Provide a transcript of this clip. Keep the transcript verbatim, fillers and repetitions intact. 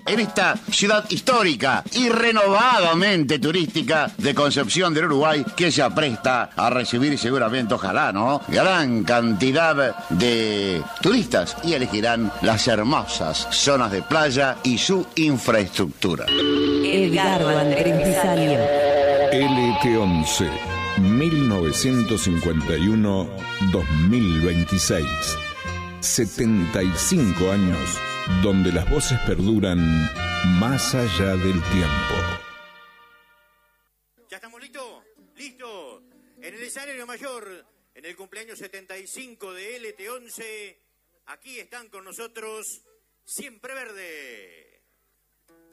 en esta ciudad histórica y renovadamente turística de Concepción del Uruguay, que se apresta a recibir seguramente, ojalá, ¿no?, gran cantidad de turistas y elegirán las hermosas zonas de playa y su infraestructura. Edgardo Andrés Pisalio. L T once, mil novecientos cincuenta y uno a dos mil veintiséis. setenta y cinco años donde las voces perduran más allá del tiempo. ¿Ya estamos listos? ¿Listo? En el escenario mayor, en el cumpleaños setenta y cinco de L T once, aquí están con nosotros Siempre Verde.